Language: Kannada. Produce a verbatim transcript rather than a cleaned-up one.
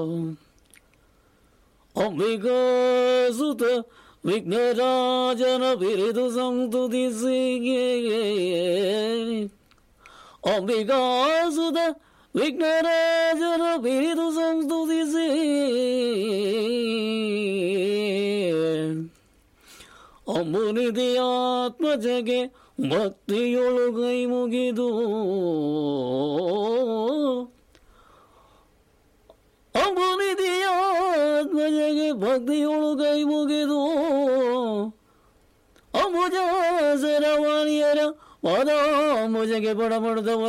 ಅಂಬಿಕಾ ಸುತ ವಿಘ್ನರಾಜನ ಬಿರಿದು ಸಂತುದಿಸಿಗೆ ಅಂಬಿಕಾ ಸುತ ವಿಘ್ನರಾಜನ ಬಿರಿದು ಸಂತುದಿಸಿ ಅಂಬುನಿಧಿಯಾತ್ಮಜಗೆ ಭಕ್ತಿಯೊಳು ಕೈ ಮುಗಿದು ಅಂಬುನಿಧಿಯಾತ್ಮಜಗೆ ಭಕ್ತಿಯೊಳು ಕೈ ಮುಗಿದು ಅಂಬುಜ ಸರವಾಣಿಯರ ಪದಾಂಬುಜಗೆ ಬಡಬಡದವ